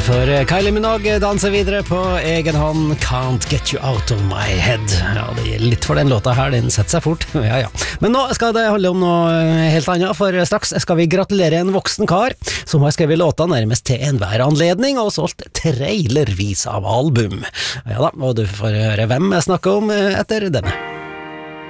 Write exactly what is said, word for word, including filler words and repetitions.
For Kylie Minogue danser videre på egen hånd. Can't get you out of my head. Ja, det gjelder litt for den låta her, den setter seg fort. Ja, ja. Men nå skal det holde om noe helt annet, for straks skal vi gratulere en voksen kar som har skrevet låta nærmest til enhver anledning og solgt trailervis av album. Ja da, og du får høre hvem jeg snakker om etter denne.